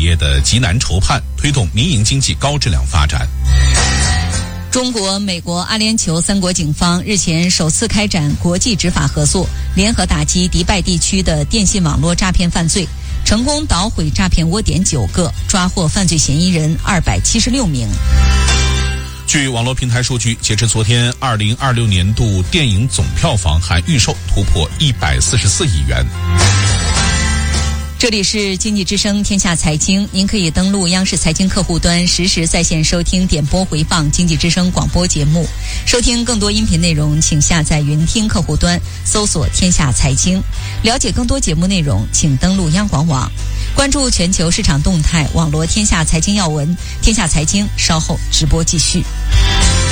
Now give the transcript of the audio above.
业的急难筹盼，推动民营经济高质量发展。 中国、美国、阿联酋三国警方日前首次开展国际执法合作，联合打击迪拜地区的电信网络诈骗犯罪，成功捣毁诈骗窝点9个，抓获犯罪嫌疑人276名。 据网络平台数据，截至昨天，2026年度电影总票房含预售突破144亿元。 这里是经济之声天下财经，您可以登录央视财经客户端实时在线收听点播回放经济之声广播节目。收听更多音频内容，请下载云听客户端搜索天下财经。了解更多节目内容，请登录央广网。关注全球市场动态，网罗天下财经要闻。天下财经稍后直播继续。